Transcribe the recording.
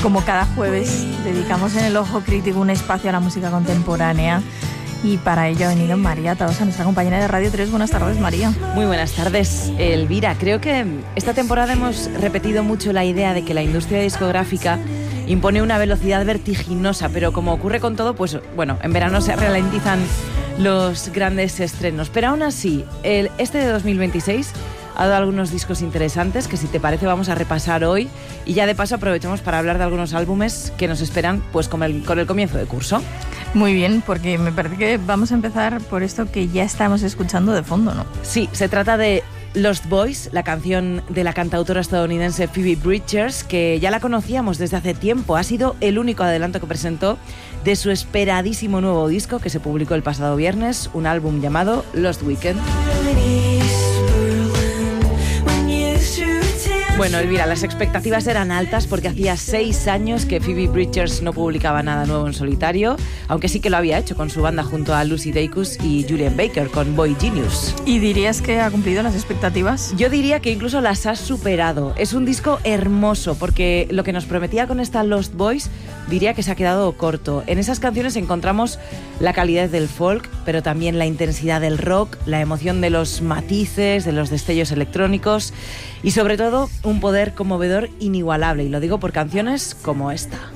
Como cada jueves, dedicamos en El Ojo Crítico un espacio a la música contemporánea. Y para ello ha venido María Tahosa, nuestra compañera de Radio 3. Buenas tardes, María. Muy buenas tardes, Elvira. Creo que esta temporada hemos repetido mucho la idea de que la industria discográfica impone una velocidad vertiginosa, pero como ocurre con todo, pues bueno, en verano se ralentizan los grandes estrenos. Pero aún así, este de 2026 ha dado algunos discos interesantes que, si te parece, vamos a repasar hoy, y ya de paso aprovechamos para hablar de algunos álbumes que nos esperan pues con el comienzo de curso. Muy bien, porque me parece que vamos a empezar por esto que ya estamos escuchando de fondo, ¿no? Sí, se trata de Lost Boys, la canción de la cantautora estadounidense Phoebe Bridgers, que ya la conocíamos desde hace tiempo. Ha sido el único adelanto que presentó de su esperadísimo nuevo disco que se publicó el pasado viernes, un álbum llamado Lost Weekend. Bueno, Elvira, las expectativas eran altas porque hacía 6 años que Phoebe Bridgers no publicaba nada nuevo en solitario, aunque sí que lo había hecho con su banda junto a Lucy Dacus y Julian Baker con Boy Genius. ¿Y dirías que ha cumplido las expectativas? Yo diría que incluso las ha superado. Es un disco hermoso porque lo que nos prometía con esta Lost Boys diría que se ha quedado corto. En esas canciones encontramos la calidez del folk, pero también la intensidad del rock, la emoción de los matices, de los destellos electrónicos y sobre todo un poder conmovedor inigualable, y lo digo por canciones como esta.